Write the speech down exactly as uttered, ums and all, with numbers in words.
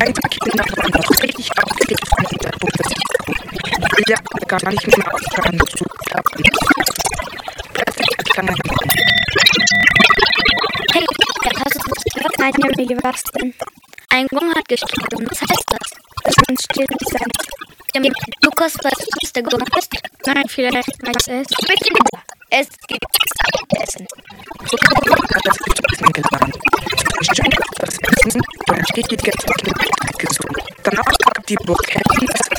Einige Kinder waren noch richtig aufgeregt von der Bundesregierung. Ja, gar nicht mehr aufhören zu klappen. Perfekt gegangen. Hey, hast du das gehört? Nein, Junge, was denn? Ein Gong hat gestrichen. Was heißt das? Das ist ein Stillstand. Lukas, weißt du, was der Gong ist? Nein, vielleicht weiß er es. Es gibt Essen. So hat das Essen gelernt. Schön das Essen, dann steht die Getränke gesund. Danach gab die Burg Happy das